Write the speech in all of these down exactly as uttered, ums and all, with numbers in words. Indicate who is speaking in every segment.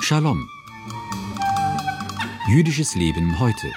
Speaker 1: Shalom. Jüdisches Leben heute.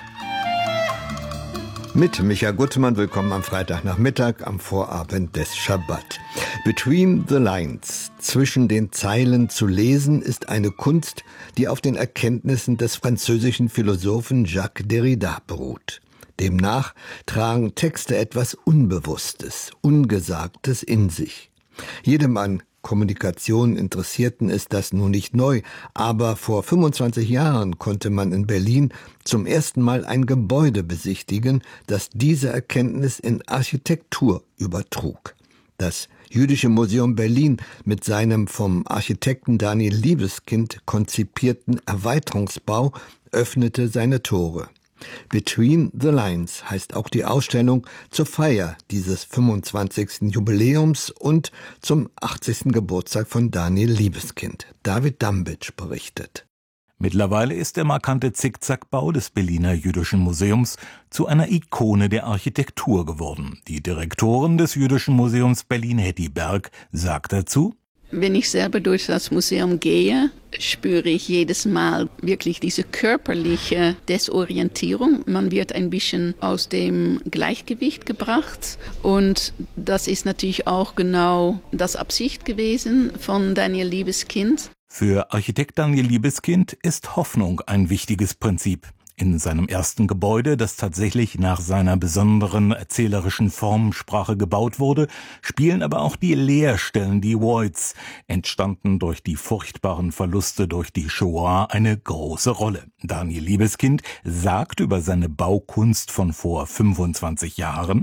Speaker 2: Mit Micha Gutmann, willkommen am Freitagnachmittag, am Vorabend des Schabbat. Between the Lines, zwischen den Zeilen zu lesen, ist eine Kunst, die auf den Erkenntnissen des französischen Philosophen Jacques Derrida beruht. Demnach tragen Texte etwas Unbewusstes, Ungesagtes in sich. Jedem an Kommunikation Interessierten ist das nun nicht neu, aber vor fünfundzwanzig Jahren konnte man in Berlin zum ersten Mal ein Gebäude besichtigen, das diese Erkenntnis in Architektur übertrug. Das Jüdische Museum Berlin mit seinem vom Architekten Daniel Liebeskind konzipierten Erweiterungsbau öffnete seine Tore. Between the Lines heißt auch die Ausstellung zur Feier dieses fünfundzwanzigsten Jubiläums und zum achtzigsten Geburtstag von Daniel Liebeskind. David Dambitsch berichtet.
Speaker 3: Mittlerweile ist der markante Zickzackbau des Berliner Jüdischen Museums zu einer Ikone der Architektur geworden. Die Direktorin des Jüdischen Museums Berlin, Hetty Berg, sagt dazu:
Speaker 4: Wenn ich selber durch das Museum gehe, spüre ich jedes Mal wirklich diese körperliche Desorientierung. Man wird ein bisschen aus dem Gleichgewicht gebracht. Und das ist natürlich auch genau das Absicht gewesen von Daniel Liebeskind.
Speaker 3: Für Architekt Daniel Liebeskind ist Hoffnung ein wichtiges Prinzip. In seinem ersten Gebäude, das tatsächlich nach seiner besonderen erzählerischen Formensprache gebaut wurde, spielen aber auch die Leerstellen, die Voids, entstanden durch die furchtbaren Verluste durch die Shoah, eine große Rolle. Daniel Liebeskind sagt über seine Baukunst von vor fünfundzwanzig Jahren: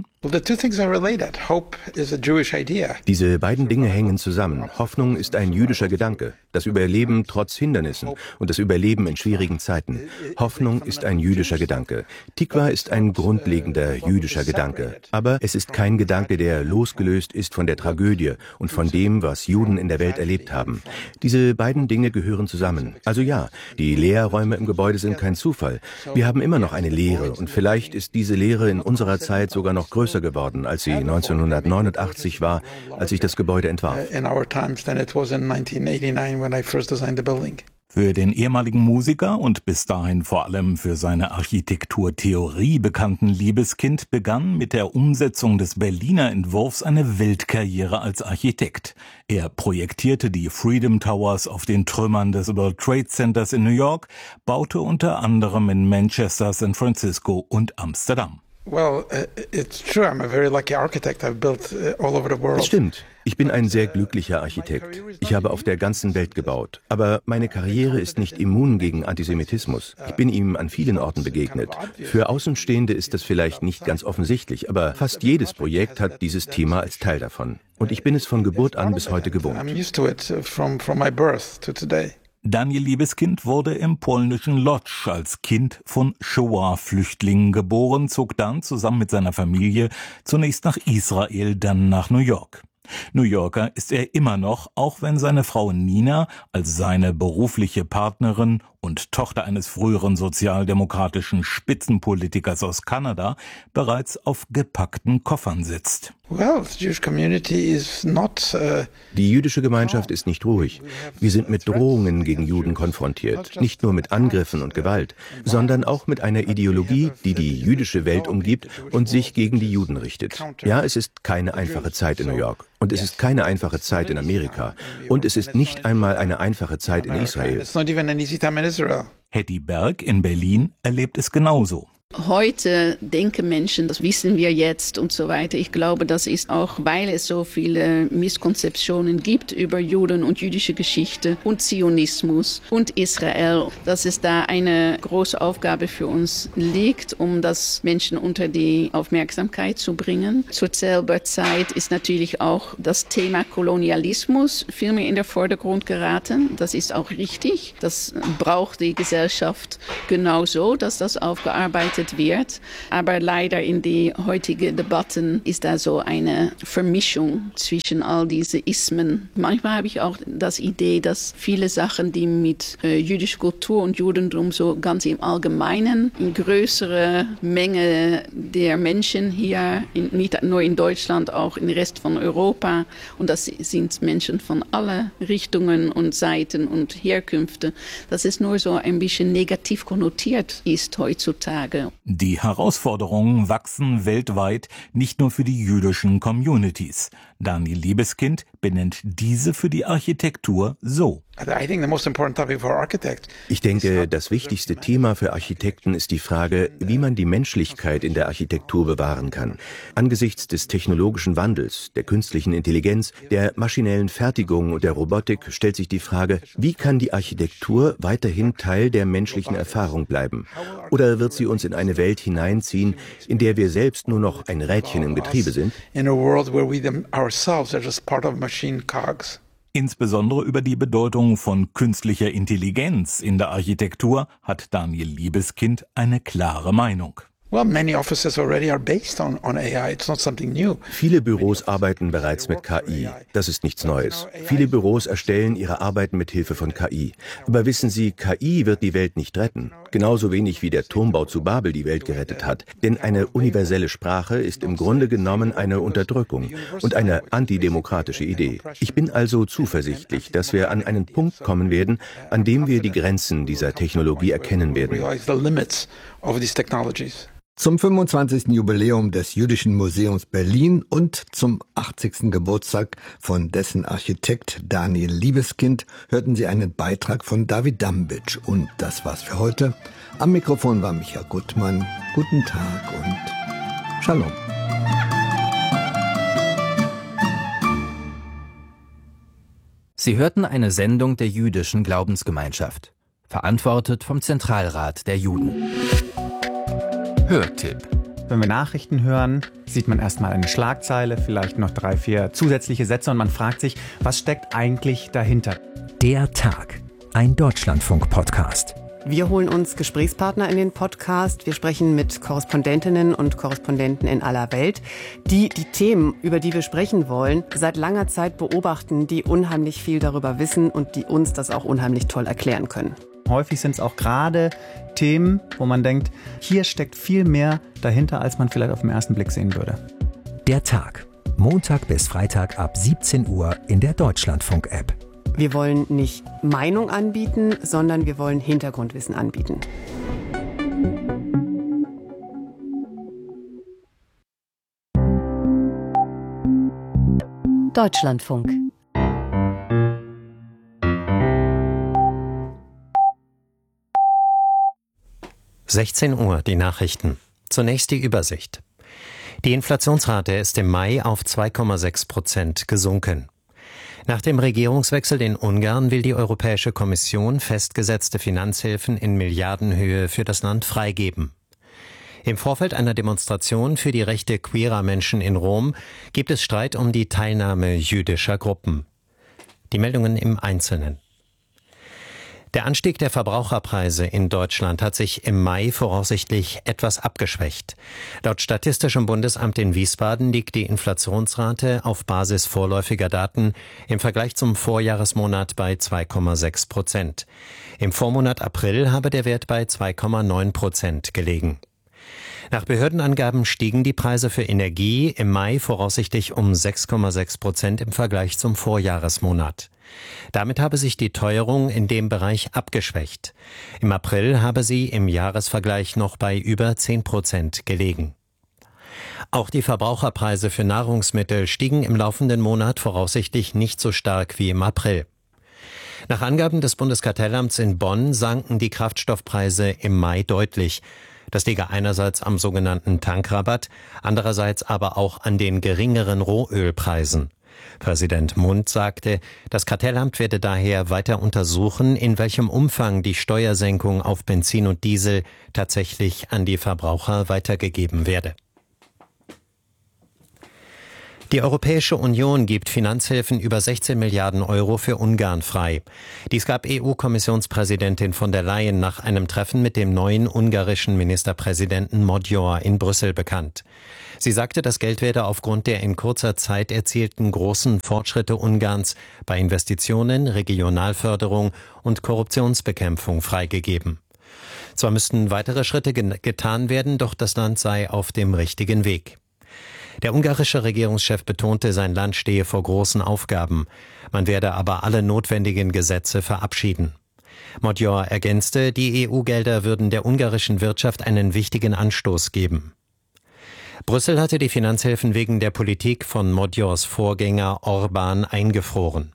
Speaker 5: Diese beiden Dinge hängen zusammen. Hoffnung ist ein jüdischer Gedanke. Das Überleben trotz Hindernissen und das Überleben in schwierigen Zeiten. Hoffnung ist ein jüdischer Gedanke. Tikva ist ein grundlegender jüdischer Gedanke. Aber es ist kein Gedanke, der losgelöst ist von der Tragödie und von dem, was Juden in der Welt erlebt haben. Diese beiden Dinge gehören zusammen. Also ja, die Leerräume im Gebäude sind kein Zufall. Wir haben immer noch eine Leere und vielleicht ist diese Leere in unserer Zeit sogar noch größer geworden, als sie neunzehnhundertneunundachtzig war, als ich das Gebäude entwarf.
Speaker 3: Für den ehemaligen Musiker und bis dahin vor allem für seine Architekturtheorie bekannten Liebeskind begann mit der Umsetzung des Berliner Entwurfs eine Weltkarriere als Architekt. Er projektierte die Freedom Towers auf den Trümmern des World Trade Centers in New York, baute unter anderem in Manchester, San Francisco und Amsterdam.
Speaker 5: Es stimmt. Ich bin ein sehr glücklicher Architekt. Ich habe auf der ganzen Welt gebaut. Aber meine Karriere ist nicht immun gegen Antisemitismus. Ich bin ihm an vielen Orten begegnet. Für Außenstehende ist das vielleicht nicht ganz offensichtlich, aber fast jedes Projekt hat dieses Thema als Teil davon. Und ich bin es von Geburt an bis heute gewohnt.
Speaker 3: Daniel Liebeskind wurde im polnischen Lodz als Kind von Shoah-Flüchtlingen geboren, zog dann zusammen mit seiner Familie zunächst nach Israel, dann nach New York. New Yorker ist er immer noch, auch wenn seine Frau Nina als seine berufliche Partnerin und Tochter eines früheren sozialdemokratischen Spitzenpolitikers aus Kanada bereits auf gepackten Koffern sitzt.
Speaker 5: Die jüdische Gemeinschaft ist nicht ruhig. Wir sind mit Drohungen gegen Juden konfrontiert. Nicht nur mit Angriffen und Gewalt, sondern auch mit einer Ideologie, die die jüdische Welt umgibt und sich gegen die Juden richtet. Ja, es ist keine einfache Zeit in New York. Und es ist keine einfache Zeit in Amerika. Und es ist nicht einmal eine einfache Zeit in Israel.
Speaker 3: Hetty Berg in Berlin erlebt es genauso.
Speaker 4: Heute denken Menschen, das wissen wir jetzt und so weiter. Ich glaube, das ist auch, weil es so viele Misskonzeptionen gibt über Juden und jüdische Geschichte und Zionismus und Israel, dass es da eine große Aufgabe für uns liegt, um das Menschen unter die Aufmerksamkeit zu bringen. Zur selben Zeit ist natürlich auch das Thema Kolonialismus viel mehr in den Vordergrund geraten. Das ist auch richtig. Das braucht die Gesellschaft genauso, dass das aufgearbeitet betrachtet wird. Aber leider in die heutigen Debatten ist da so eine Vermischung zwischen all diese Ismen. Manchmal habe ich auch das Idee, dass viele Sachen, die mit äh, jüdischer Kultur und Judentum so ganz im Allgemeinen in größere Menge der Menschen hier, in, nicht nur in Deutschland, auch im Rest von Europa, und das sind Menschen von allen Richtungen und Seiten und Herkünften, dass es nur so ein bisschen negativ konnotiert ist heutzutage.
Speaker 3: Die Herausforderungen wachsen weltweit, nicht nur für die jüdischen Communities. Daniel Liebeskind benennt diese für die Architektur so.
Speaker 5: Ich denke, das wichtigste Thema für Architekten ist die Frage, wie man die Menschlichkeit in der Architektur bewahren kann. Angesichts des technologischen Wandels, der künstlichen Intelligenz, der maschinellen Fertigung und der Robotik stellt sich die Frage, wie kann die Architektur weiterhin Teil der menschlichen Erfahrung bleiben? Oder wird sie uns in eine Welt hineinziehen, in der wir selbst nur noch ein Rädchen im Getriebe sind?
Speaker 3: Insbesondere über die Bedeutung von künstlicher Intelligenz in der Architektur hat Daniel Liebeskind eine klare Meinung.
Speaker 5: Viele Büros arbeiten bereits mit K I. Das ist nichts Neues. Viele Büros erstellen ihre Arbeiten mit Hilfe von K I. Aber wissen Sie, K I wird die Welt nicht retten. Genauso wenig wie der Turmbau zu Babel die Welt gerettet hat. Denn eine universelle Sprache ist im Grunde genommen eine Unterdrückung und eine antidemokratische Idee. Ich bin also zuversichtlich, dass wir an einen Punkt kommen werden, an dem wir die Grenzen dieser Technologie erkennen werden.
Speaker 2: Zum fünfundzwanzigsten Jubiläum des Jüdischen Museums Berlin und zum achtzigsten Geburtstag von dessen Architekt Daniel Liebeskind hörten Sie einen Beitrag von David Dambitsch. Und das war's für heute. Am Mikrofon war Micha Gutmann. Guten Tag und Shalom.
Speaker 1: Sie hörten eine Sendung der Jüdischen Glaubensgemeinschaft, verantwortet vom Zentralrat der Juden. Hörtipp.
Speaker 6: Wenn wir Nachrichten hören, sieht man erstmal eine Schlagzeile, vielleicht noch drei, vier zusätzliche Sätze und man fragt sich, was steckt eigentlich dahinter?
Speaker 7: Der Tag, ein Deutschlandfunk-Podcast.
Speaker 8: Wir holen uns Gesprächspartner in den Podcast. Wir sprechen mit Korrespondentinnen und Korrespondenten in aller Welt, die die Themen, über die wir sprechen wollen, seit langer Zeit beobachten, die unheimlich viel darüber wissen und die uns das auch unheimlich toll erklären können.
Speaker 6: Häufig sind es auch gerade Themen, wo man denkt, hier steckt viel mehr dahinter, als man vielleicht auf den ersten Blick sehen würde.
Speaker 7: Der Tag, Montag bis Freitag ab siebzehn Uhr in der Deutschlandfunk-App.
Speaker 8: Wir wollen nicht Meinung anbieten, sondern wir wollen Hintergrundwissen anbieten.
Speaker 9: Deutschlandfunk.
Speaker 10: sechzehn Uhr, die Nachrichten. Zunächst die Übersicht. Die Inflationsrate ist im Mai auf zwei Komma sechs Prozent gesunken. Nach dem Regierungswechsel in Ungarn will die Europäische Kommission festgesetzte Finanzhilfen in Milliardenhöhe für das Land freigeben. Im Vorfeld einer Demonstration für die Rechte queerer Menschen in Rom gibt es Streit um die Teilnahme jüdischer Gruppen. Die Meldungen im Einzelnen. Der Anstieg der Verbraucherpreise in Deutschland hat sich im Mai voraussichtlich etwas abgeschwächt. Laut Statistischem Bundesamt in Wiesbaden liegt die Inflationsrate auf Basis vorläufiger Daten im Vergleich zum Vorjahresmonat bei zwei Komma sechs Prozent. Im Vormonat April habe der Wert bei zwei Komma neun Prozent gelegen. Nach Behördenangaben stiegen die Preise für Energie im Mai voraussichtlich um sechs Komma sechs Prozent im Vergleich zum Vorjahresmonat. Damit habe sich die Teuerung in dem Bereich abgeschwächt. Im April habe sie im Jahresvergleich noch bei über zehn Prozent gelegen. Auch die Verbraucherpreise für Nahrungsmittel stiegen im laufenden Monat voraussichtlich nicht so stark wie im April. Nach Angaben des Bundeskartellamts in Bonn sanken die Kraftstoffpreise im Mai deutlich. Das liege einerseits am sogenannten Tankrabatt, andererseits aber auch an den geringeren Rohölpreisen. Präsident Mundt sagte, das Kartellamt werde daher weiter untersuchen, in welchem Umfang die Steuersenkung auf Benzin und Diesel tatsächlich an die Verbraucher weitergegeben werde. Die Europäische Union gibt Finanzhilfen über sechzehn Milliarden Euro für Ungarn frei. Dies gab E U-Kommissionspräsidentin von der Leyen nach einem Treffen mit dem neuen ungarischen Ministerpräsidenten Magyar in Brüssel bekannt. Sie sagte, das Geld werde aufgrund der in kurzer Zeit erzielten großen Fortschritte Ungarns bei Investitionen, Regionalförderung und Korruptionsbekämpfung freigegeben. Zwar müssten weitere Schritte getan werden, doch das Land sei auf dem richtigen Weg. Der ungarische Regierungschef betonte, sein Land stehe vor großen Aufgaben. Man werde aber alle notwendigen Gesetze verabschieden. Magyar ergänzte, die E U-Gelder würden der ungarischen Wirtschaft einen wichtigen Anstoß geben. Brüssel hatte die Finanzhilfen wegen der Politik von Magyars Vorgänger Orbán eingefroren.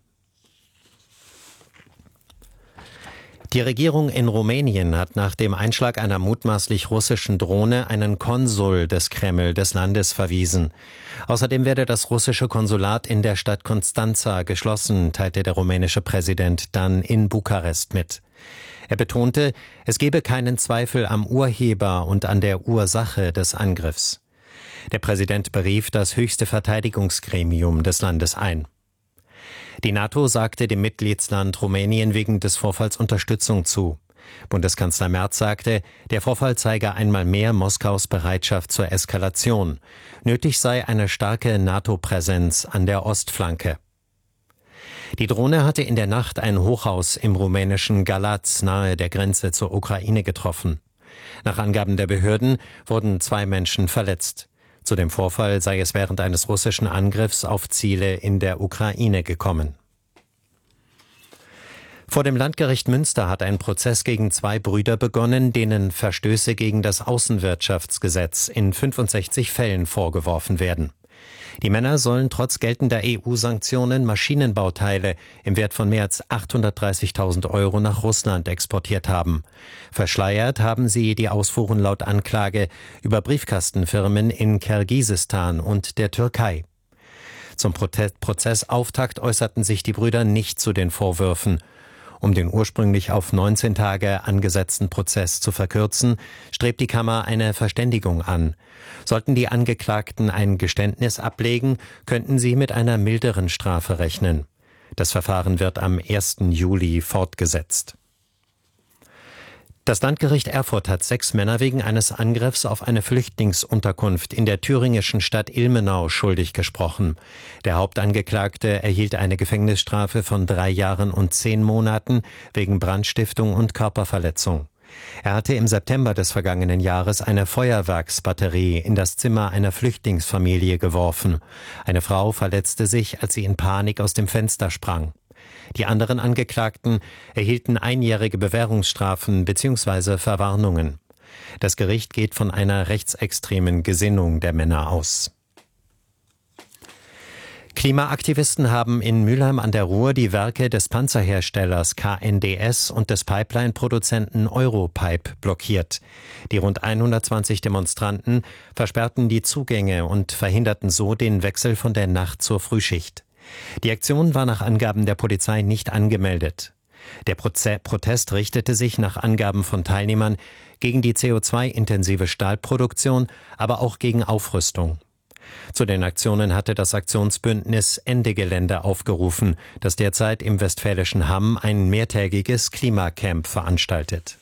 Speaker 10: Die Regierung in Rumänien hat nach dem Einschlag einer mutmaßlich russischen Drohne einen Konsul des Kreml des Landes verwiesen. Außerdem werde das russische Konsulat in der Stadt Constanța geschlossen, teilte der rumänische Präsident dann in Bukarest mit. Er betonte, es gebe keinen Zweifel am Urheber und an der Ursache des Angriffs. Der Präsident berief das höchste Verteidigungsgremium des Landes ein. Die NATO sagte dem Mitgliedsland Rumänien wegen des Vorfalls Unterstützung zu. Bundeskanzler Merz sagte, der Vorfall zeige einmal mehr Moskaus Bereitschaft zur Eskalation. Nötig sei eine starke NATO-Präsenz an der Ostflanke. Die Drohne hatte in der Nacht ein Hochhaus im rumänischen Galați nahe der Grenze zur Ukraine getroffen. Nach Angaben der Behörden wurden zwei Menschen verletzt. Zu dem Vorfall sei es während eines russischen Angriffs auf Ziele in der Ukraine gekommen. Vor dem Landgericht Münster hat ein Prozess gegen zwei Brüder begonnen, denen Verstöße gegen das Außenwirtschaftsgesetz in fünfundsechzig Fällen vorgeworfen werden. Die Männer sollen trotz geltender E U-Sanktionen Maschinenbauteile im Wert von mehr als achthundertdreißigtausend Euro nach Russland exportiert haben. Verschleiert haben sie die Ausfuhren laut Anklage über Briefkastenfirmen in Kirgisistan und der Türkei. Zum Prozessauftakt äußerten sich die Brüder nicht zu den Vorwürfen. Um den ursprünglich auf neunzehn Tage angesetzten Prozess zu verkürzen, strebt die Kammer eine Verständigung an. Sollten die Angeklagten ein Geständnis ablegen, könnten sie mit einer milderen Strafe rechnen. Das Verfahren wird am ersten Juli fortgesetzt. Das Landgericht Erfurt hat sechs Männer wegen eines Angriffs auf eine Flüchtlingsunterkunft in der thüringischen Stadt Ilmenau schuldig gesprochen. Der Hauptangeklagte erhielt eine Gefängnisstrafe von drei Jahren und zehn Monaten wegen Brandstiftung und Körperverletzung. Er hatte im September des vergangenen Jahres eine Feuerwerksbatterie in das Zimmer einer Flüchtlingsfamilie geworfen. Eine Frau verletzte sich, als sie in Panik aus dem Fenster sprang. Die anderen Angeklagten erhielten einjährige Bewährungsstrafen bzw. Verwarnungen. Das Gericht geht von einer rechtsextremen Gesinnung der Männer aus. Klimaaktivisten haben in Mülheim an der Ruhr die Werke des Panzerherstellers K N D S und des Pipeline-Produzenten Europipe blockiert. Die rund hundertzwanzig Demonstranten versperrten die Zugänge und verhinderten so den Wechsel von der Nacht zur Frühschicht. Die Aktion war nach Angaben der Polizei nicht angemeldet. Der Proze- Protest richtete sich nach Angaben von Teilnehmern gegen die C O zwei intensive Stahlproduktion, aber auch gegen Aufrüstung. Zu den Aktionen hatte das Aktionsbündnis Ende Gelände aufgerufen, das derzeit im westfälischen Hamm ein mehrtägiges Klimacamp veranstaltet.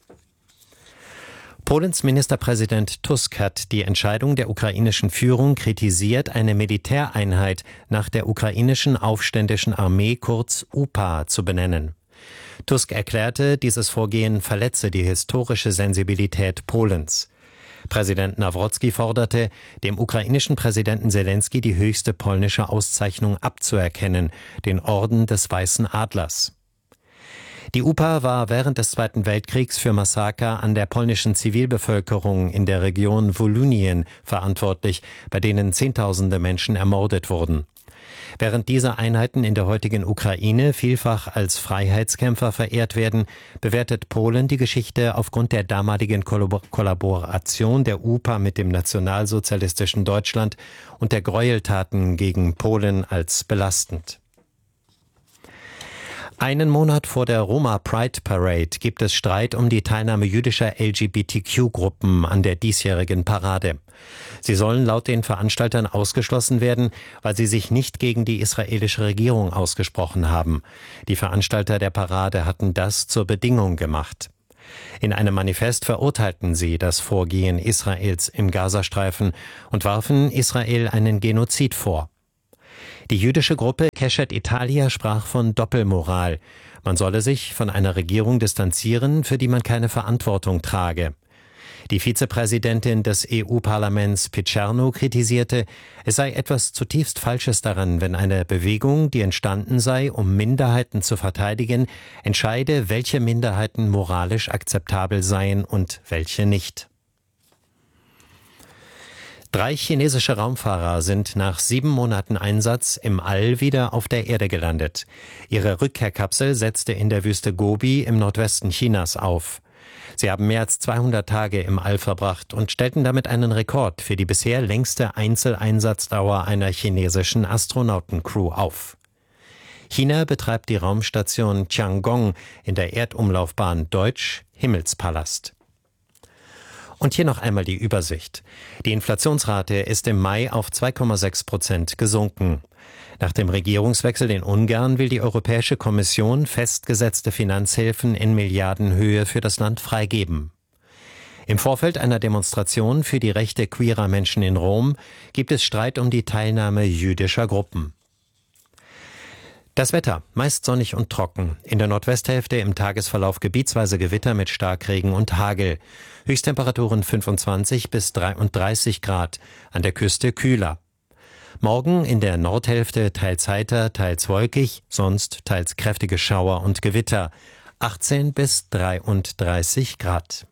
Speaker 10: Polens Ministerpräsident Tusk hat die Entscheidung der ukrainischen Führung kritisiert, eine Militäreinheit nach der ukrainischen aufständischen Armee, kurz U P A, zu benennen. Tusk erklärte, dieses Vorgehen verletze die historische Sensibilität Polens. Präsident Nawrocki forderte, dem ukrainischen Präsidenten Selensky die höchste polnische Auszeichnung abzuerkennen, den Orden des Weißen Adlers. Die U P A war während des Zweiten Weltkriegs für Massaker an der polnischen Zivilbevölkerung in der Region Wolynien verantwortlich, bei denen Zehntausende Menschen ermordet wurden. Während diese Einheiten in der heutigen Ukraine vielfach als Freiheitskämpfer verehrt werden, bewertet Polen die Geschichte aufgrund der damaligen Kollaboration der U P A mit dem nationalsozialistischen Deutschland und der Gräueltaten gegen Polen als belastend. Einen Monat vor der Roma Pride Parade gibt es Streit um die Teilnahme jüdischer L G B T Q-Gruppen an der diesjährigen Parade. Sie sollen laut den Veranstaltern ausgeschlossen werden, weil sie sich nicht gegen die israelische Regierung ausgesprochen haben. Die Veranstalter der Parade hatten das zur Bedingung gemacht. In einem Manifest verurteilten sie das Vorgehen Israels im Gazastreifen und warfen Israel einen Genozid vor. Die jüdische Gruppe Keshet Italia sprach von Doppelmoral. Man solle sich von einer Regierung distanzieren, für die man keine Verantwortung trage. Die Vizepräsidentin des E U-Parlaments Picerno kritisierte, es sei etwas zutiefst Falsches daran, wenn eine Bewegung, die entstanden sei, um Minderheiten zu verteidigen, entscheide, welche Minderheiten moralisch akzeptabel seien und welche nicht. Drei chinesische Raumfahrer sind nach sieben Monaten Einsatz im All wieder auf der Erde gelandet. Ihre Rückkehrkapsel setzte in der Wüste Gobi im Nordwesten Chinas auf. Sie haben mehr als zweihundert Tage im All verbracht und stellten damit einen Rekord für die bisher längste Einzeleinsatzdauer einer chinesischen Astronautencrew auf. China betreibt die Raumstation Tiangong in der Erdumlaufbahn, deutsch Himmelspalast. Und hier noch einmal die Übersicht. Die Inflationsrate ist im Mai auf zwei Komma sechs Prozent gesunken. Nach dem Regierungswechsel in Ungarn will die Europäische Kommission festgesetzte Finanzhilfen in Milliardenhöhe für das Land freigeben. Im Vorfeld einer Demonstration für die Rechte queerer Menschen in Rom gibt es Streit um die Teilnahme jüdischer Gruppen. Das Wetter, meist sonnig und trocken. In der Nordwesthälfte im Tagesverlauf gebietsweise Gewitter mit Starkregen und Hagel. Höchsttemperaturen fünfundzwanzig bis dreiunddreißig Grad, an der Küste kühler. Morgen in der Nordhälfte teils heiter, teils wolkig, sonst teils kräftige Schauer und Gewitter. achtzehn bis dreiunddreißig Grad.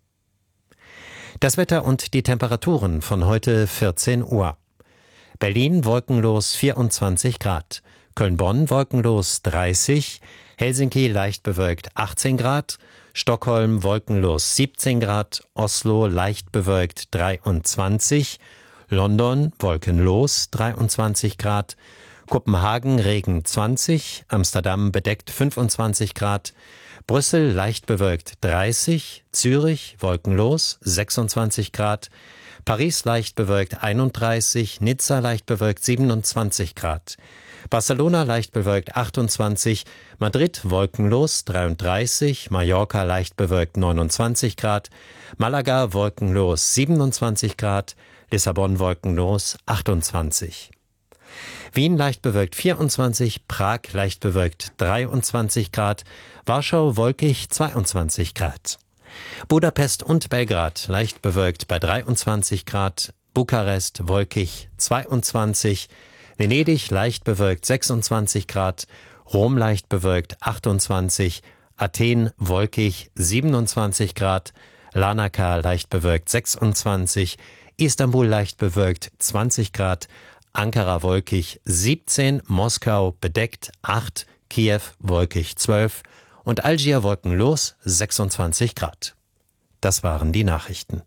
Speaker 10: Das Wetter und die Temperaturen von heute vierzehn Uhr. Berlin wolkenlos vierundzwanzig Grad. Köln-Bonn wolkenlos dreißig, Helsinki leicht bewölkt achtzehn Grad, Stockholm wolkenlos siebzehn Grad, Oslo leicht bewölkt dreiundzwanzig, London wolkenlos dreiundzwanzig Grad, Kopenhagen Regen zwanzig, Amsterdam bedeckt fünfundzwanzig Grad, Brüssel leicht bewölkt dreißig, Zürich wolkenlos sechsundzwanzig Grad, Paris leicht bewölkt einunddreißig, Nizza leicht bewölkt siebenundzwanzig Grad. Barcelona leicht bewölkt achtundzwanzig, Madrid wolkenlos dreiunddreißig, Mallorca leicht bewölkt neunundzwanzig Grad, Malaga wolkenlos siebenundzwanzig Grad, Lissabon wolkenlos achtundzwanzig. Wien leicht bewölkt vierundzwanzig, Prag leicht bewölkt dreiundzwanzig Grad, Warschau wolkig zweiundzwanzig Grad. Budapest und Belgrad leicht bewölkt bei dreiundzwanzig Grad, Bukarest wolkig zweiundzwanzig, Venedig leicht bewölkt sechsundzwanzig Grad, Rom leicht bewölkt achtundzwanzig, Athen wolkig siebenundzwanzig Grad, Larnaca leicht bewölkt sechsundzwanzig, Istanbul leicht bewölkt zwanzig Grad, Ankara wolkig siebzehn, Moskau bedeckt acht, Kiew wolkig zwölf und Algier wolkenlos sechsundzwanzig Grad. Das waren die Nachrichten.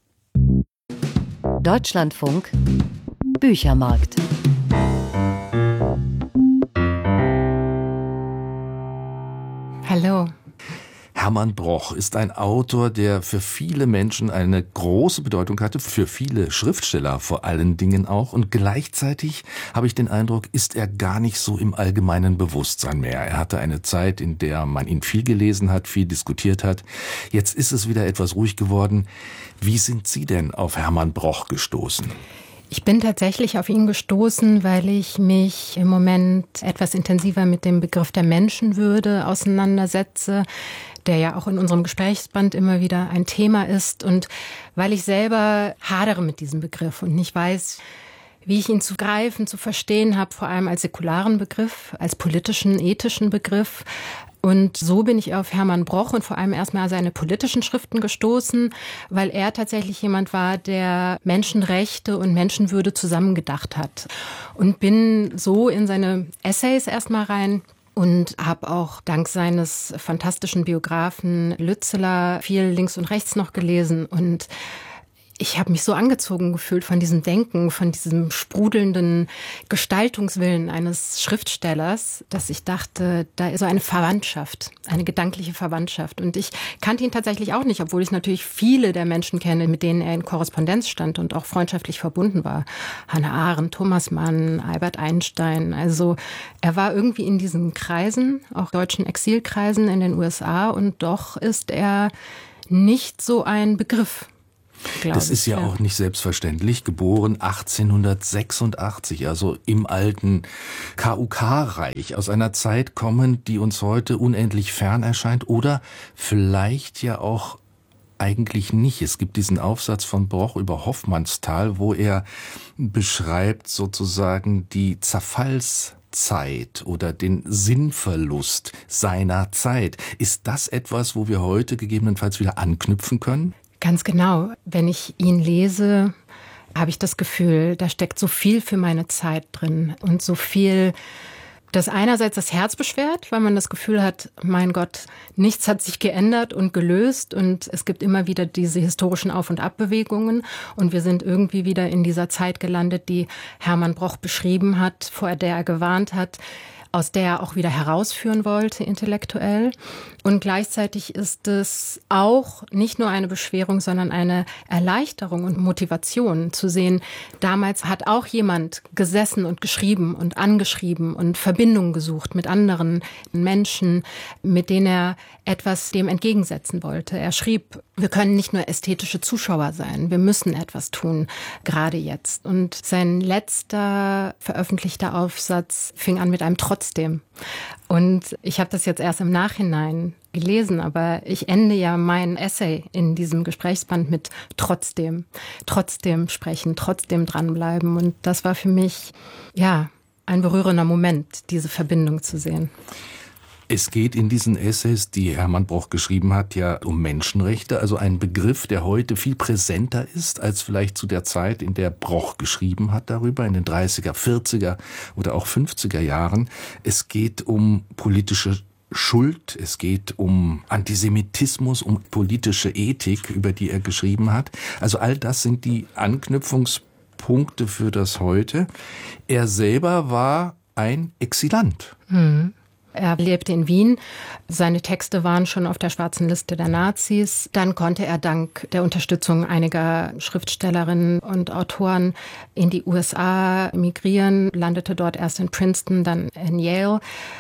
Speaker 9: Deutschlandfunk Büchermarkt.
Speaker 11: Hallo.
Speaker 12: Hermann Broch ist ein Autor, der für viele Menschen eine große Bedeutung hatte, für viele Schriftsteller vor allen Dingen auch. Und gleichzeitig habe ich den Eindruck, ist er gar nicht so im allgemeinen Bewusstsein mehr. Er hatte eine Zeit, in der man ihn viel gelesen hat, viel diskutiert hat. Jetzt ist es wieder etwas ruhig geworden. Wie sind Sie denn auf Hermann Broch gestoßen?
Speaker 11: Ich bin tatsächlich auf ihn gestoßen, weil ich mich im Moment etwas intensiver mit dem Begriff der Menschenwürde auseinandersetze, der ja auch in unserem Gesprächsband immer wieder ein Thema ist und weil ich selber hadere mit diesem Begriff und nicht weiß, wie ich ihn zu greifen, zu verstehen habe, vor allem als säkularen Begriff, als politischen, ethischen Begriff. Und so bin ich auf Hermann Broch und vor allem erstmal seine politischen Schriften gestoßen, weil er tatsächlich jemand war, der Menschenrechte und Menschenwürde zusammengedacht hat. Und bin so in seine Essays erstmal rein und habe auch dank seines fantastischen Biografen Lützeler viel links und rechts noch gelesen. Und ich habe mich so angezogen gefühlt von diesem Denken, von diesem sprudelnden Gestaltungswillen eines Schriftstellers, dass ich dachte, da ist so eine Verwandtschaft, eine gedankliche Verwandtschaft. Und ich kannte ihn tatsächlich auch nicht, obwohl ich natürlich viele der Menschen kenne, mit denen er in Korrespondenz stand und auch freundschaftlich verbunden war. Hannah Arendt, Thomas Mann, Albert Einstein. Also er war irgendwie in diesen Kreisen, auch deutschen Exilkreisen in den U S A, und doch ist er nicht so ein Begriff.
Speaker 12: Das ist ja, ja auch nicht selbstverständlich. Geboren achtzehnhundertsechsundachtzig, also im alten K U K-Reich, aus einer Zeit kommend, die uns heute unendlich fern erscheint oder vielleicht ja auch eigentlich nicht. Es gibt diesen Aufsatz von Broch über Hoffmannsthal, wo er beschreibt sozusagen die Zerfallszeit oder den Sinnverlust seiner Zeit. Ist das etwas, wo wir heute gegebenenfalls wieder anknüpfen können?
Speaker 11: Ganz genau. Wenn ich ihn lese, habe ich das Gefühl, da steckt so viel für meine Zeit drin und so viel, das einerseits das Herz beschwert, weil man das Gefühl hat, mein Gott, nichts hat sich geändert und gelöst und es gibt immer wieder diese historischen Auf- und Abbewegungen und wir sind irgendwie wieder in dieser Zeit gelandet, die Hermann Broch beschrieben hat, vor der er gewarnt hat, aus der er auch wieder herausführen wollte, intellektuell. Und gleichzeitig ist es auch nicht nur eine Beschwerung, sondern eine Erleichterung und Motivation zu sehen. Damals hat auch jemand gesessen und geschrieben und angeschrieben und Verbindungen gesucht mit anderen Menschen, mit denen er etwas dem entgegensetzen wollte. Er schrieb, wir können nicht nur ästhetische Zuschauer sein, wir müssen etwas tun, gerade jetzt. Und sein letzter veröffentlichter Aufsatz fing an mit einem Trotzdem. Und ich habe das jetzt erst im Nachhinein gelesen, aber ich ende ja mein Essay in diesem Gesprächsband mit trotzdem, trotzdem sprechen, trotzdem dranbleiben. Und das war für mich, ja, ein berührender Moment, diese Verbindung zu sehen.
Speaker 12: Es geht in diesen Essays, die Hermann Broch geschrieben hat, ja um Menschenrechte, also ein Begriff, der heute viel präsenter ist als vielleicht zu der Zeit, in der Broch geschrieben hat darüber, in den dreißiger, vierziger oder auch fünfziger Jahren. Es geht um politische Schuld, es geht um Antisemitismus, um politische Ethik, über die er geschrieben hat. Also all das sind die Anknüpfungspunkte für das Heute. Er selber war ein Exilant.
Speaker 11: Hm. Er lebte in Wien. Seine Texte waren schon auf der schwarzen Liste der Nazis. Dann konnte er dank der Unterstützung einiger Schriftstellerinnen und Autoren in die U S A emigrieren, landete dort erst in Princeton, dann in Yale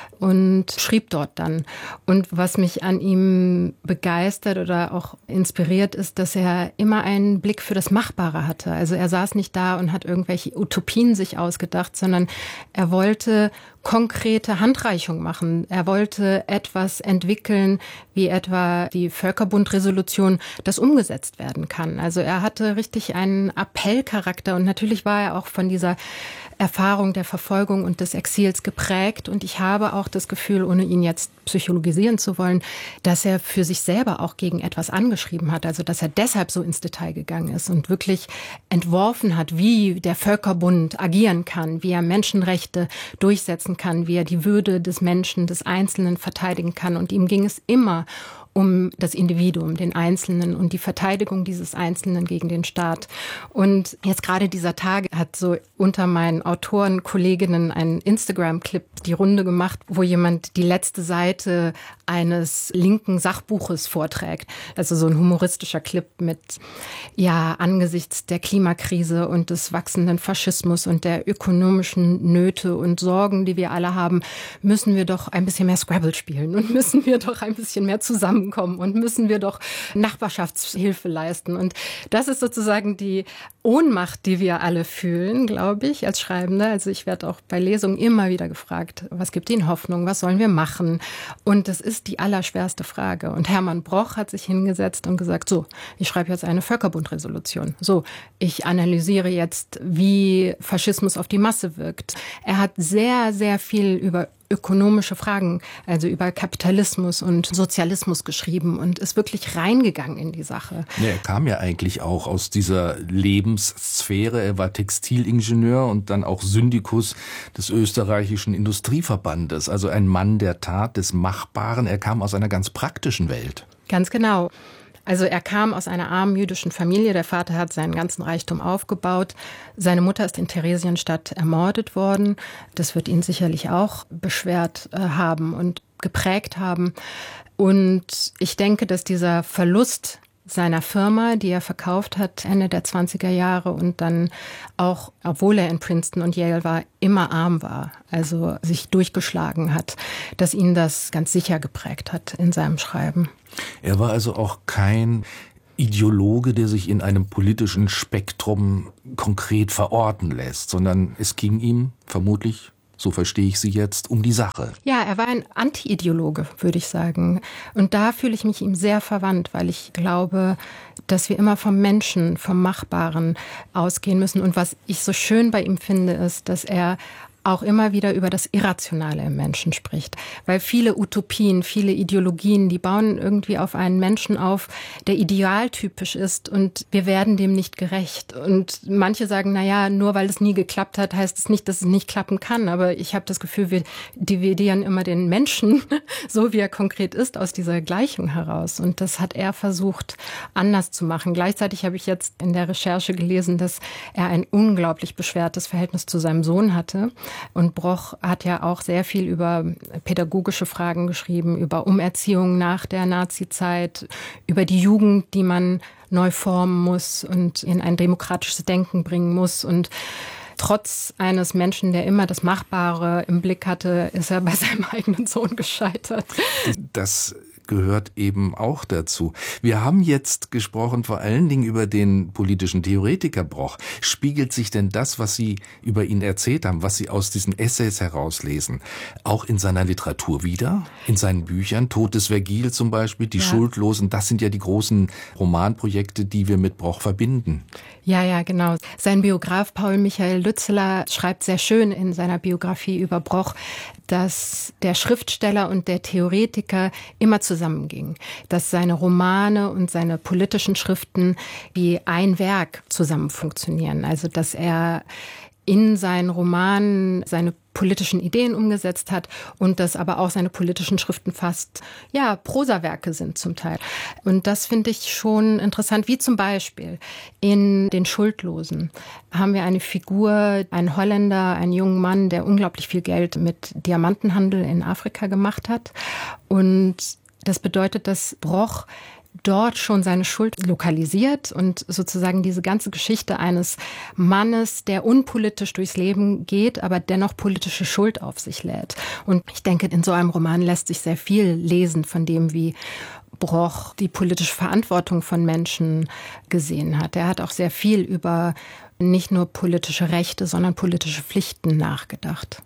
Speaker 11: und schrieb dort dann. Und was mich an ihm begeistert oder auch inspiriert, ist, dass er immer einen Blick für das Machbare hatte. Also er saß nicht da und hat irgendwelche Utopien sich ausgedacht, sondern er wollte konkrete Handreichung machen. Er wollte etwas entwickeln, wie etwa die Völkerbund-Resolution, das umgesetzt werden kann. Also er hatte richtig einen Appellcharakter und natürlich war er auch von dieser Erfahrung der Verfolgung und des Exils geprägt. Und ich habe auch das Gefühl, ohne ihn jetzt psychologisieren zu wollen, dass er für sich selber auch gegen etwas angeschrieben hat. Also dass er deshalb so ins Detail gegangen ist und wirklich entworfen hat, wie der Völkerbund agieren kann, wie er Menschenrechte durchsetzen kann, wie er die Würde des Menschen, des Einzelnen verteidigen kann. Und ihm ging es immer um das Individuum, den Einzelnen und die Verteidigung dieses Einzelnen gegen den Staat. Und jetzt gerade dieser Tage hat so unter meinen Autorenkolleginnen ein Instagram-Clip die Runde gemacht, wo jemand die letzte Seite eines linken Sachbuches vorträgt. Also so ein humoristischer Clip mit, ja, angesichts der Klimakrise und des wachsenden Faschismus und der ökonomischen Nöte und Sorgen, die wir alle haben, müssen wir doch ein bisschen mehr Scrabble spielen und müssen wir doch ein bisschen mehr zusammen kommen und müssen wir doch Nachbarschaftshilfe leisten. Und das ist sozusagen die Ohnmacht, die wir alle fühlen, glaube ich, als Schreibende. Also ich werde auch bei Lesungen immer wieder gefragt, was gibt Ihnen Hoffnung, was sollen wir machen? Und das ist die allerschwerste Frage. Und Hermann Broch hat sich hingesetzt und gesagt, so, ich schreibe jetzt eine Völkerbund-Resolution. So, ich analysiere jetzt, wie Faschismus auf die Masse wirkt. Er hat sehr, sehr viel über ökonomische Fragen, also über Kapitalismus und Sozialismus geschrieben und ist wirklich reingegangen in die Sache.
Speaker 12: Ja, er kam ja eigentlich auch aus dieser Lebenssphäre. Er war Textilingenieur und dann auch Syndikus des österreichischen Industrieverbandes. Also ein Mann der Tat, des Machbaren. Er kam aus einer ganz praktischen Welt.
Speaker 11: Ganz genau. Also er kam aus einer armen jüdischen Familie. Der Vater hat seinen ganzen Reichtum aufgebaut. Seine Mutter ist in Theresienstadt ermordet worden. Das wird ihn sicherlich auch beschwert äh, haben und geprägt haben. Und ich denke, dass dieser Verlust seiner Firma, die er verkauft hat Ende der zwanziger Jahre und dann auch, obwohl er in Princeton und Yale war, immer arm war, also sich durchgeschlagen hat, dass ihn das ganz sicher geprägt hat in seinem Schreiben.
Speaker 12: Er war also auch kein Ideologe, der sich in einem politischen Spektrum konkret verorten lässt, sondern es ging ihm vermutlich, so verstehe ich Sie jetzt, um die Sache.
Speaker 11: Ja, er war ein Anti-Ideologe, würde ich sagen. Und da fühle ich mich ihm sehr verwandt, weil ich glaube, dass wir immer vom Menschen, vom Machbaren ausgehen müssen. Und was ich so schön bei ihm finde, ist, dass er auch immer wieder über das Irrationale im Menschen spricht. Weil viele Utopien, viele Ideologien, die bauen irgendwie auf einen Menschen auf, der idealtypisch ist und wir werden dem nicht gerecht. Und manche sagen, na ja, nur weil es nie geklappt hat, heißt es nicht, dass es nicht klappen kann. Aber ich habe das Gefühl, wir dividieren immer den Menschen, so wie er konkret ist, aus dieser Gleichung heraus. Und das hat er versucht, anders zu machen. Gleichzeitig habe ich jetzt in der Recherche gelesen, dass er ein unglaublich beschwertes Verhältnis zu seinem Sohn hatte. Und Broch hat ja auch sehr viel über pädagogische Fragen geschrieben, über Umerziehung nach der Nazizeit, über die Jugend, die man neu formen muss und in ein demokratisches Denken bringen muss. Und trotz eines Menschen, der immer das Machbare im Blick hatte, ist er bei seinem eigenen Sohn gescheitert.
Speaker 12: Das gehört eben auch dazu. Wir haben jetzt gesprochen vor allen Dingen über den politischen Theoretiker Broch. Spiegelt sich denn das, was Sie über ihn erzählt haben, was Sie aus diesen Essays herauslesen, auch in seiner Literatur wider? In seinen Büchern? Tod des Vergil zum Beispiel, Die ja. Schuldlosen, das sind ja die großen Romanprojekte, die wir mit Broch verbinden.
Speaker 11: Ja, ja, genau. Sein Biograf Paul Michael Lützeler schreibt sehr schön in seiner Biografie über Broch, dass der Schriftsteller und der Theoretiker immer zusammengingen, dass seine Romane und seine politischen Schriften wie ein Werk zusammen funktionieren. Also dass er in seinen Romanen seine politischen Ideen umgesetzt hat und dass aber auch seine politischen Schriften fast, ja, Prosawerke sind zum Teil. Und das finde ich schon interessant, wie zum Beispiel in Den Schuldlosen haben wir eine Figur, einen Holländer, einen jungen Mann, der unglaublich viel Geld mit Diamantenhandel in Afrika gemacht hat. Und das bedeutet, dass Broch dort schon seine Schuld lokalisiert und sozusagen diese ganze Geschichte eines Mannes, der unpolitisch durchs Leben geht, aber dennoch politische Schuld auf sich lädt. Und ich denke, in so einem Roman lässt sich sehr viel lesen von dem, wie Broch die politische Verantwortung von Menschen gesehen hat. Er hat auch sehr viel über nicht nur politische Rechte, sondern politische Pflichten nachgedacht.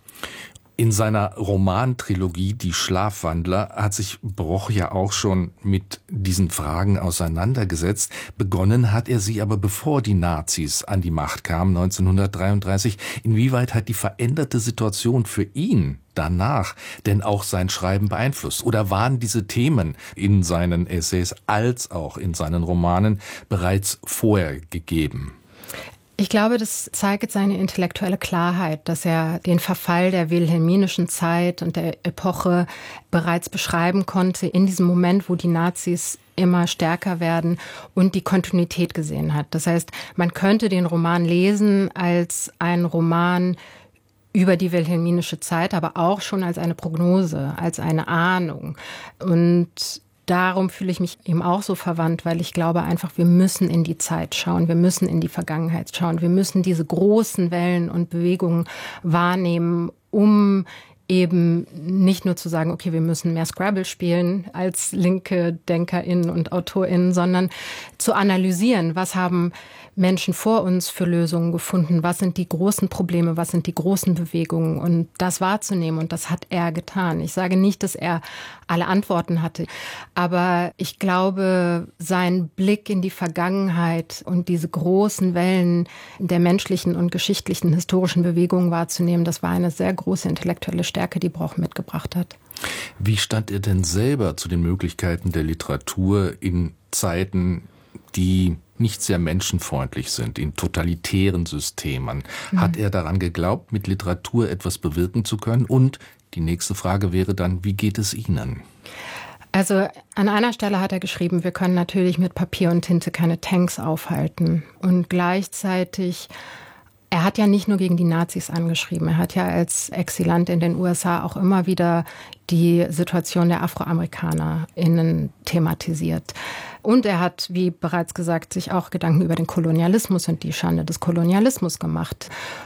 Speaker 12: In seiner Romantrilogie Die Schlafwandler hat sich Broch ja auch schon mit diesen Fragen auseinandergesetzt. Begonnen hat er sie aber, bevor die Nazis an die Macht kamen, neunzehnhundertdreiunddreißig. Inwieweit hat die veränderte Situation für ihn danach denn auch sein Schreiben beeinflusst? Oder waren diese Themen in seinen Essays als auch in seinen Romanen bereits vorher gegeben?
Speaker 11: Ich glaube, das zeigt seine intellektuelle Klarheit, dass er den Verfall der wilhelminischen Zeit und der Epoche bereits beschreiben konnte in diesem Moment, wo die Nazis immer stärker werden und die Kontinuität gesehen hat. Das heißt, man könnte den Roman lesen als ein Roman über die wilhelminische Zeit, aber auch schon als eine Prognose, als eine Ahnung. Und darum fühle ich mich eben auch so verwandt, weil ich glaube einfach, wir müssen in die Zeit schauen, wir müssen in die Vergangenheit schauen, wir müssen diese großen Wellen und Bewegungen wahrnehmen, um eben nicht nur zu sagen, okay, wir müssen mehr Scrabble spielen als linke DenkerInnen und AutorInnen, sondern zu analysieren, was haben Menschen vor uns für Lösungen gefunden, was sind die großen Probleme, was sind die großen Bewegungen und das wahrzunehmen und das hat er getan. Ich sage nicht, dass er alle Antworten hatte, aber ich glaube, sein Blick in die Vergangenheit und diese großen Wellen der menschlichen und geschichtlichen historischen Bewegungen wahrzunehmen, das war eine sehr große intellektuelle Stärke, die Broch mitgebracht hat.
Speaker 12: Wie stand er denn selber zu den Möglichkeiten der Literatur in Zeiten, die nicht sehr menschenfreundlich sind, in totalitären Systemen? Mhm. Hat er daran geglaubt, mit Literatur etwas bewirken zu können? Und die nächste Frage wäre dann, wie geht es Ihnen?
Speaker 11: Also an einer Stelle hat er geschrieben, wir können natürlich mit Papier und Tinte keine Tanks aufhalten. Und gleichzeitig, er hat ja nicht nur gegen die Nazis angeschrieben, er hat ja als Exilant in den U S A auch immer wieder die Situation der AfroamerikanerInnen thematisiert. Und er hat, wie bereits gesagt, sich auch Gedanken über den Kolonialismus und die Schande des Kolonialismus gemacht.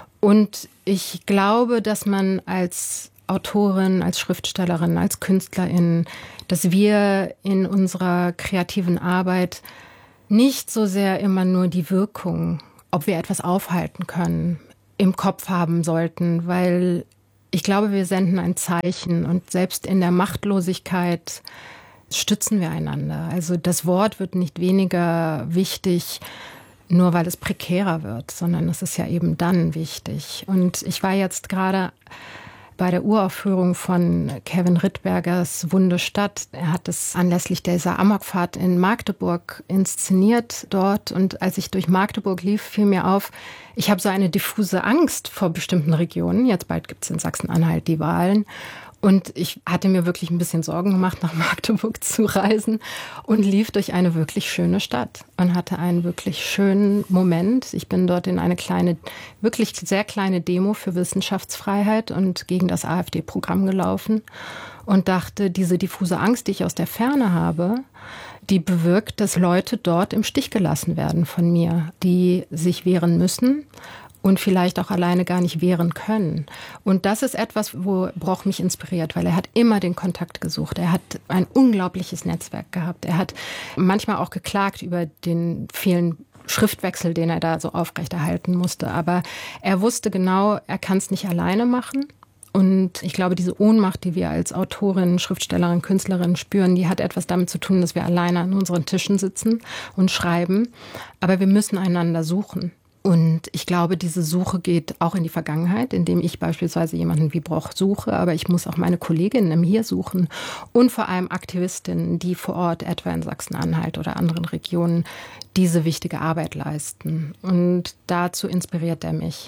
Speaker 11: Und ich glaube, dass man als Autorin, als Schriftstellerin, als Künstlerin, dass wir in unserer kreativen Arbeit nicht so sehr immer nur die Wirkung, ob wir etwas aufhalten können, im Kopf haben sollten, weil ich glaube, wir senden ein Zeichen und selbst in der Machtlosigkeit stützen wir einander. Also das Wort wird nicht weniger wichtig, nur weil es prekärer wird, sondern es ist ja eben dann wichtig. Und ich war jetzt gerade bei der Uraufführung von Kevin Rittbergers Wunde Stadt. Er hat es anlässlich dieser Amokfahrt in Magdeburg inszeniert dort. Und als ich durch Magdeburg lief, fiel mir auf, ich habe so eine diffuse Angst vor bestimmten Regionen. Jetzt bald gibt es in Sachsen-Anhalt die Wahlen. Und ich hatte mir wirklich ein bisschen Sorgen gemacht, nach Magdeburg zu reisen und lief durch eine wirklich schöne Stadt und hatte einen wirklich schönen Moment. Ich bin dort in eine kleine, wirklich sehr kleine Demo für Wissenschaftsfreiheit und gegen das AfD-Programm gelaufen und dachte, diese diffuse Angst, die ich aus der Ferne habe, die bewirkt, dass Leute dort im Stich gelassen werden von mir, die sich wehren müssen und vielleicht auch alleine gar nicht wehren können. Und das ist etwas, wo Broch mich inspiriert, weil er hat immer den Kontakt gesucht. Er hat ein unglaubliches Netzwerk gehabt. Er hat manchmal auch geklagt über den vielen Schriftwechsel, den er da so aufrechterhalten musste. Aber er wusste genau, er kann es nicht alleine machen. Und ich glaube, diese Ohnmacht, die wir als Autorin, Schriftstellerin, Künstlerin spüren, die hat etwas damit zu tun, dass wir alleine an unseren Tischen sitzen und schreiben. Aber wir müssen einander suchen. Und ich glaube, diese Suche geht auch in die Vergangenheit, indem ich beispielsweise jemanden wie Broch suche, aber ich muss auch meine Kolleginnen im Hier suchen und vor allem Aktivistinnen, die vor Ort, etwa in Sachsen-Anhalt oder anderen Regionen, diese wichtige Arbeit leisten. Und dazu inspiriert er mich.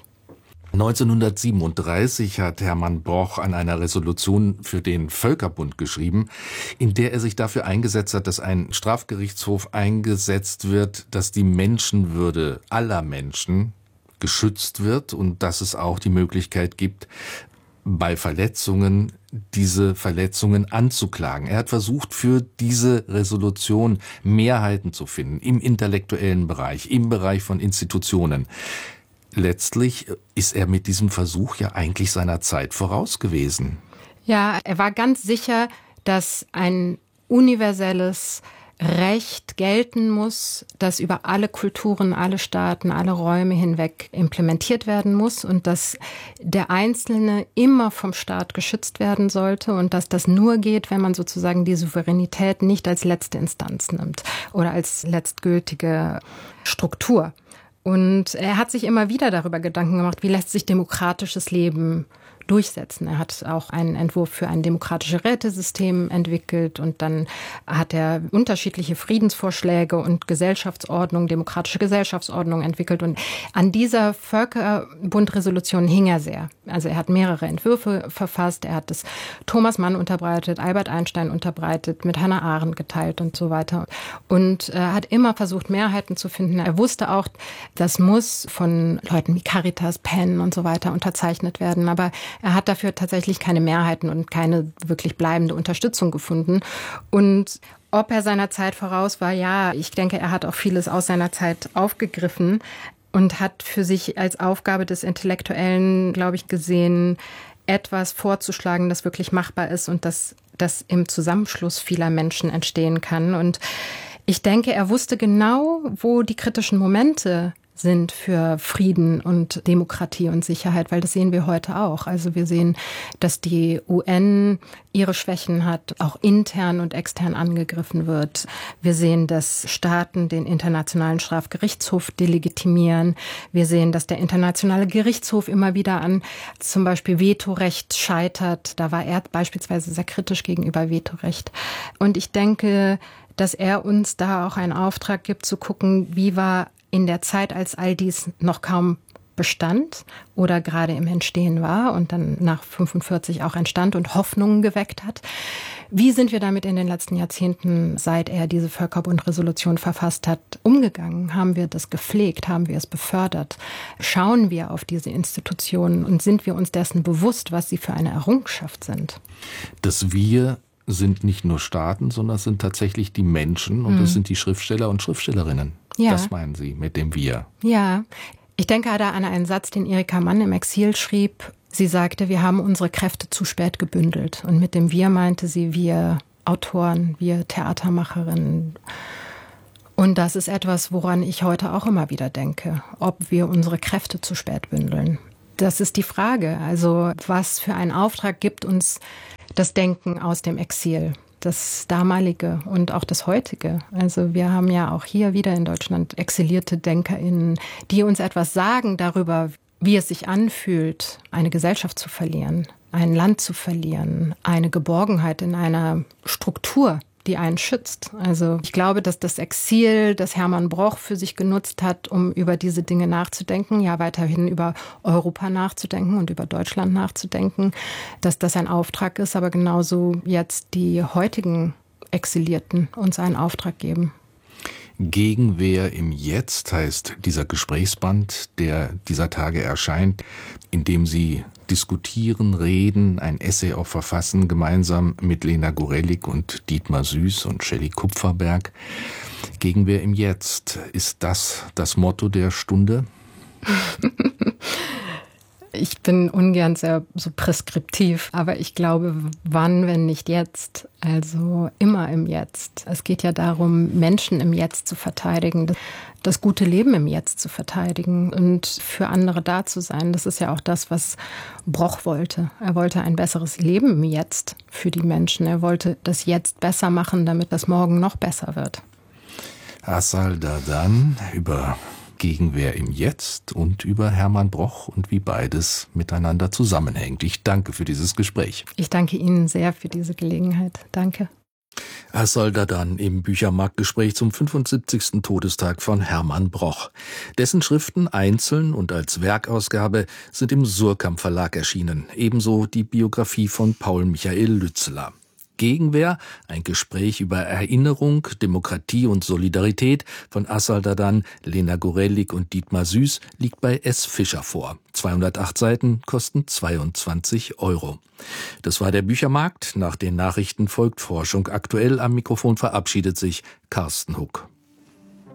Speaker 12: neunzehnhundertsiebenunddreißig hat Hermann Broch an einer Resolution für den Völkerbund geschrieben, in der er sich dafür eingesetzt hat, dass ein Strafgerichtshof eingesetzt wird, dass die Menschenwürde aller Menschen geschützt wird und dass es auch die Möglichkeit gibt, bei Verletzungen diese Verletzungen anzuklagen. Er hat versucht, für diese Resolution Mehrheiten zu finden, im intellektuellen Bereich, im Bereich von Institutionen. Letztlich ist er mit diesem Versuch ja eigentlich seiner Zeit voraus gewesen.
Speaker 11: Ja, er war ganz sicher, dass ein universelles Recht gelten muss, das über alle Kulturen, alle Staaten, alle Räume hinweg implementiert werden muss und dass der Einzelne immer vom Staat geschützt werden sollte und dass das nur geht, wenn man sozusagen die Souveränität nicht als letzte Instanz nimmt oder als letztgültige Struktur. Und er hat sich immer wieder darüber Gedanken gemacht, wie lässt sich demokratisches Leben durchsetzen. Er hat auch einen Entwurf für ein demokratisches Rätesystem entwickelt und dann hat er unterschiedliche Friedensvorschläge und Gesellschaftsordnung, demokratische Gesellschaftsordnung entwickelt und an dieser Völkerbund-Resolution hing er sehr. Also er hat mehrere Entwürfe verfasst, er hat es Thomas Mann unterbreitet, Albert Einstein unterbreitet, mit Hannah Arendt geteilt und so weiter und er hat immer versucht, Mehrheiten zu finden. Er wusste auch, das muss von Leuten wie Caritas, Penn und so weiter unterzeichnet werden, aber er hat dafür tatsächlich keine Mehrheiten und keine wirklich bleibende Unterstützung gefunden. Und ob er seiner Zeit voraus war, ja, ich denke, er hat auch vieles aus seiner Zeit aufgegriffen und hat für sich als Aufgabe des Intellektuellen, glaube ich, gesehen, etwas vorzuschlagen, das wirklich machbar ist und das, das im Zusammenschluss vieler Menschen entstehen kann. Und ich denke, er wusste genau, wo die kritischen Momente sind für Frieden und Demokratie und Sicherheit, weil das sehen wir heute auch. Also wir sehen, dass die U N ihre Schwächen hat, auch intern und extern angegriffen wird. Wir sehen, dass Staaten den Internationalen Strafgerichtshof delegitimieren. Wir sehen, dass der Internationale Gerichtshof immer wieder an zum Beispiel Vetorecht scheitert. Da war er beispielsweise sehr kritisch gegenüber Vetorecht. Und ich denke, dass er uns da auch einen Auftrag gibt, zu gucken, wie war in der Zeit, als all dies noch kaum bestand oder gerade im Entstehen war und dann nach fünfundvierzig auch entstand und Hoffnungen geweckt hat. Wie sind wir damit in den letzten Jahrzehnten, seit er diese Völkerbund-Resolution verfasst hat, umgegangen? Haben wir das gepflegt? Haben wir es befördert? Schauen wir auf diese Institutionen und sind wir uns dessen bewusst, was sie für eine Errungenschaft sind?
Speaker 12: Das Wir sind nicht nur Staaten, sondern es sind tatsächlich die Menschen und es mhm. sind die Schriftsteller und Schriftstellerinnen. Ja. Das meinen Sie mit dem Wir?
Speaker 11: Ja, ich denke da an einen Satz, den Erika Mann im Exil schrieb. Sie sagte, wir haben unsere Kräfte zu spät gebündelt. Und mit dem Wir meinte sie wir Autoren, wir Theatermacherinnen. Und das ist etwas, woran ich heute auch immer wieder denke, ob wir unsere Kräfte zu spät bündeln. Das ist die Frage. Also was für einen Auftrag gibt uns das Denken aus dem Exil? Das damalige und auch das heutige. Also wir haben ja auch hier wieder in Deutschland exilierte DenkerInnen, die uns etwas sagen darüber, wie es sich anfühlt, eine Gesellschaft zu verlieren, ein Land zu verlieren, eine Geborgenheit in einer Struktur, die einen schützt. Also ich glaube, dass das Exil, das Hermann Broch für sich genutzt hat, um über diese Dinge nachzudenken, ja weiterhin über Europa nachzudenken und über Deutschland nachzudenken, dass das ein Auftrag ist, aber genauso jetzt die heutigen Exilierten uns einen Auftrag geben.
Speaker 12: Gegenwehr im Jetzt heißt dieser Gesprächsband, der dieser Tage erscheint, in dem Sie diskutieren, reden, ein Essay auch verfassen, gemeinsam mit Lena Gorelik und Dietmar Süß und Shelley Kupferberg. Gegenwehr im Jetzt, ist das das Motto der Stunde?
Speaker 11: Ich bin ungern sehr so preskriptiv, aber ich glaube, wann, wenn nicht jetzt? Also immer im Jetzt. Es geht ja darum, Menschen im Jetzt zu verteidigen, das gute Leben im Jetzt zu verteidigen und für andere da zu sein. Das ist ja auch das, was Broch wollte. Er wollte ein besseres Leben im Jetzt für die Menschen. Er wollte das Jetzt besser machen, damit das Morgen noch besser wird.
Speaker 12: Asal Dadan über Gegenwehr im Jetzt und über Hermann Broch und wie beides miteinander zusammenhängt. Ich danke für dieses Gespräch.
Speaker 11: Ich danke Ihnen sehr für diese Gelegenheit. Danke.
Speaker 12: Asal Dadan im Büchermarktgespräch zum fünfundsiebzigsten Todestag von Hermann Broch. Dessen Schriften einzeln und als Werkausgabe sind im Suhrkamp Verlag erschienen. Ebenso die Biografie von Paul Michael Lützeler. Gegenwehr, ein Gespräch über Erinnerung, Demokratie und Solidarität von Asal Dadan, Lena Gorelik und Dietmar Süß liegt bei S. Fischer vor. zweihundertacht Seiten kosten zweiundzwanzig Euro. Das war der Büchermarkt. Nach den Nachrichten folgt Forschung aktuell. Am Mikrofon verabschiedet sich Carsten Huck.